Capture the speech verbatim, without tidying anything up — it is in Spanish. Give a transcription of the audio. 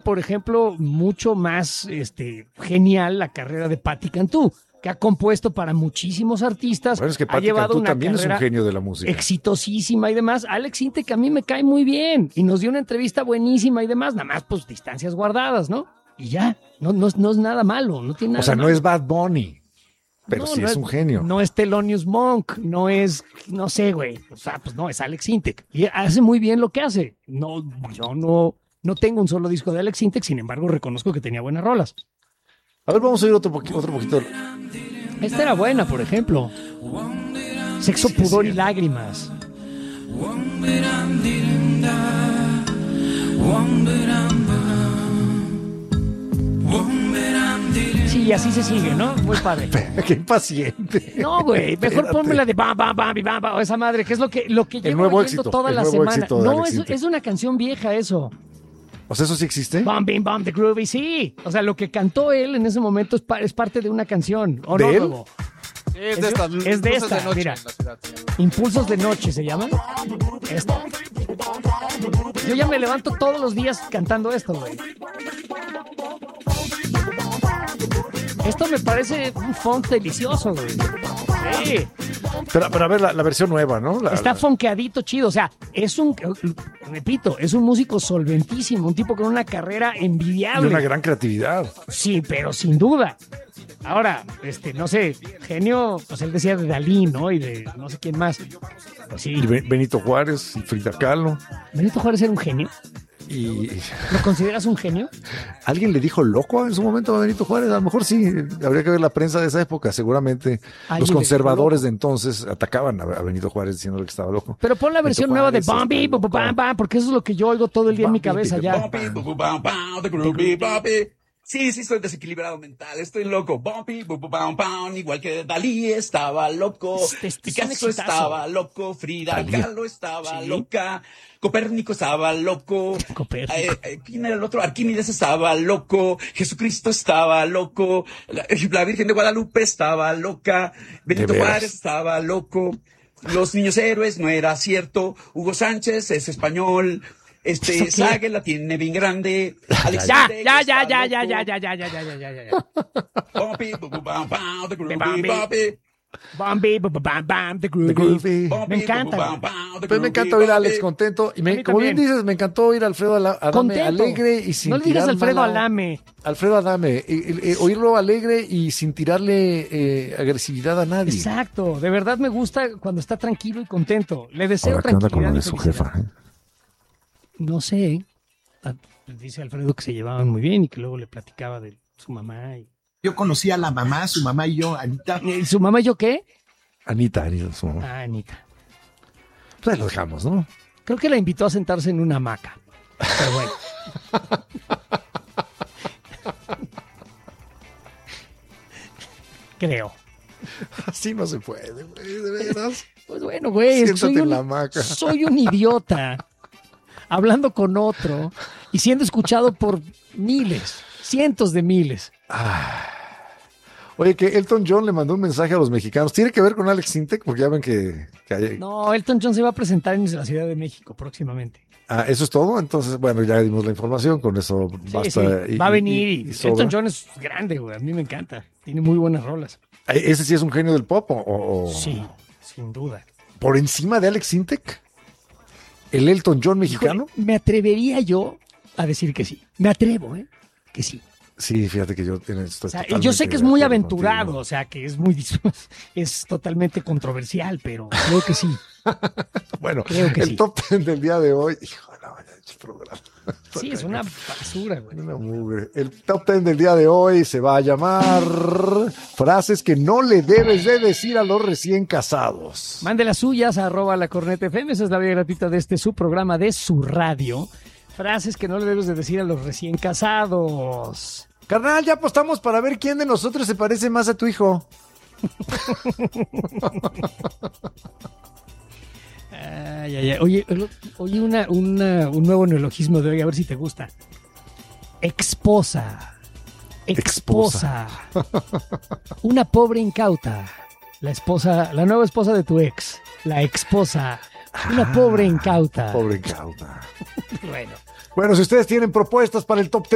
por ejemplo, mucho más este, genial la carrera de Patti Cantú, que ha compuesto para muchísimos artistas. Bueno, es que ha Patti llevado Cantú una también es un carrera genio de la música. exitosísima y demás. Alex Intec, que a mí me cae muy bien y nos dio una entrevista buenísima y demás, nada más pues distancias guardadas, ¿no? Y ya, no, no, no es nada malo, no tiene nada O sea, no malo. es Bad Bunny, pero No, sí no es un genio. No es Thelonious Monk, no es, no sé, güey. O sea, pues no, es Alex Intec. Y hace muy bien lo que hace. No, yo no, no tengo un solo disco de Alex Intec, sin embargo, reconozco que tenía buenas rolas. A ver, vamos a oír otro, poqu- otro poquito. Esta era buena, por ejemplo. Sexo, pudor y lágrimas. Sí, y así se sigue, ¿no? Muy padre. Qué impaciente. No, güey, mejor Espérate. ponme la de bam, bam, bam, bam, bam, o esa madre, que es lo que, lo que llevo nuevo oyendo éxito, toda el la nuevo semana. éxito de No, Alex es, Intec. es una canción vieja eso. O sea, ¿eso sí existe? Bam, bim, bam, the groovy, sí. O sea, lo que cantó él en ese momento es, pa- es parte de una canción. ¿O ¿De no, él? Hugo? Sí, es Es de de- estas. es de luces esta, noche mira. en la ciudad, sí. Impulsos de noche se llaman. Esto. Yo ya me levanto todos los días cantando esto, güey. Esto me parece un funk delicioso, güey. Sí. Pero, pero a ver, la, la versión nueva, ¿no? La- Está la- fonqueadito chido, o sea, es un, repito, es un músico solventísimo, un tipo con una carrera y envidiable. una gran creatividad. Sí, pero sin duda. Ahora, este, no sé, genio, pues él decía de Dalí, ¿no? Y de no sé quién más. Pues sí, Y Be- Benito Juárez y Frida Kahlo. Benito Juárez era un genio. Y ¿Lo consideras un genio? ¿alguien le dijo loco en su momento a Benito Juárez? A lo mejor sí, habría que ver la prensa de esa época. Seguramente ¿Alguien los le conservadores dijo de entonces atacaban a, a Benito Juárez diciéndole que estaba loco. Pero pon la versión Benito nueva de Juárez Bambi, está loco. bam, bam, porque eso es lo que yo oigo todo el día en mi Bambi, cabeza bam, ya. Bumpy, bu- bu- bam, bam, the groovy, bumpy. Sí, sí, estoy desequilibrado mental, estoy loco. Bumpy, bu- bu- bam, bam, igual que Dalí estaba loco, Este- este es un Picasso exitazo. estaba loco, Frida Dalí. Kahlo estaba Sí. loca, Copérnico estaba loco, Copérnico. eh, eh, ¿quién era el otro? Arquímedes estaba loco, Jesucristo estaba loco, la, la Virgen de Guadalupe estaba loca, Benito veras. Juárez estaba loco, los niños héroes no era cierto, Hugo Sánchez es español. ¿Eso Este, qué? Sague la tiene bien grande. Alex Ya, Intec ya, está ya, ya, ya, loco. ya, ya, ya, ya, ya, ya, ya, ya, ya. Bumpy, bu- bu- bam, bam, the groovy, Bambi. bumpy. Bambi, bam, bam, bam, the groovy. The groovy. Bumpy, Me encanta, bu- bu- bam, güey. bam, the Pues me groovy, encanta oír a Alex bumpy. contento. Y A me, mí como bien también. dices, me encantó oír a Alfredo Ala- Adame Contento. alegre y sin No le digas tirar Alfredo mala- Alame. Alfredo Adame, y- y- y oírlo alegre y sin tirarle eh, agresividad a nadie. Exacto, de verdad me gusta cuando está tranquilo y contento. Le deseo Ahora, ¿qué onda con tranquilidad lo de y su felicidad. jefa? eh? No sé. Ah, Dice Alfredo que se llevaban muy bien y que luego le platicaba de su mamá. Y... Yo conocí a la mamá, su mamá y yo, Anita. ¿Y ¿Su mamá y yo qué? Anita, Anita, su mamá. Ah, Anita. Pues ahí lo dejamos, ¿no? Creo que la invitó a sentarse en una hamaca. Pero bueno. Creo. Así no se puede, güey, de veras. Pues bueno, güey. Siéntate soy en un, la hamaca. soy un idiota. Hablando con otro y siendo escuchado por miles, cientos de miles. Oye, que Elton John le mandó un mensaje a los mexicanos. ¿Tiene que ver con Alex Intec? Porque ya ven que, que hay... No, Elton John se va a presentar en la Ciudad de México próximamente. Ah, ¿eso es todo? Entonces, bueno, ya dimos la información. Con eso Sí, basta. sí, y- va a y- venir. y- Y y sobra. Elton John es grande, güey. A mí me encanta. Tiene muy buenas rolas. ¿Ese sí es un genio del pop? O, o- Sí, sin duda. ¿Por encima de Alex Intec? ¿El Elton John mexicano? Híjole, me atrevería yo a decir que sí. Me atrevo, ¿eh? Que sí. Sí, fíjate que yo en esto O sea, estoy yo sé totalmente que es de muy acuerdo aventurado, contigo. o sea, que es muy dis- es totalmente controversial, pero creo que sí. Bueno, creo que el sí. top ten del día de hoy. Hijo, no, ya he hecho programa. Sí, es una basura, güey. Una mugre. El top ten del día de hoy se va a llamar frases que no le debes de decir a los recién casados. Mande las suyas a arroba la corneta F M, esa es la vía gratuita de este su programa de su radio. Frases que no le debes de decir a los recién casados. Carnal, ya apostamos para ver quién de nosotros se parece más a tu hijo. Ay, ay, ay. Oye, oye una, una, un nuevo neologismo de hoy, a ver si te gusta. Exposa. Exposa. Una pobre incauta. La esposa, la nueva esposa de tu ex. La exposa. Una pobre incauta. Pobre incauta. Bueno. Bueno, si ustedes tienen propuestas para el top ten